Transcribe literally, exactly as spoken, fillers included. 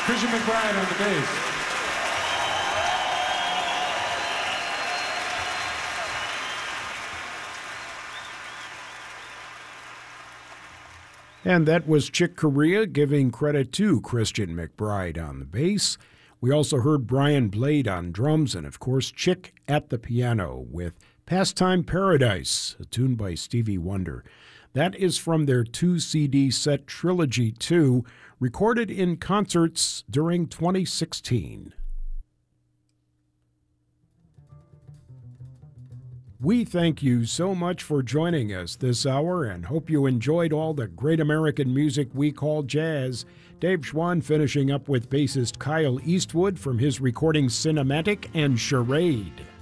Christian McBride on the bass. And that was Chick Corea giving credit to Christian McBride on the bass. We also heard Brian Blade on drums and, of course, Chick at the piano with Pastime Paradise, a tune by Stevie Wonder. That is from their two C D set Trilogy two, recorded in concerts during twenty sixteen. We thank you so much for joining us this hour and hope you enjoyed all the great American music we call jazz. Dave Schwann finishing up with bassist Kyle Eastwood from his recording Cinematic and Charade.